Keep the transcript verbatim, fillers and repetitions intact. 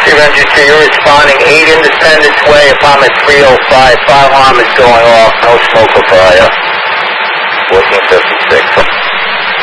three hundred two, you're responding eight Independence Way, apartment three oh five. Fire alarm is going off, no smoke or fire. fourteen fifty-six.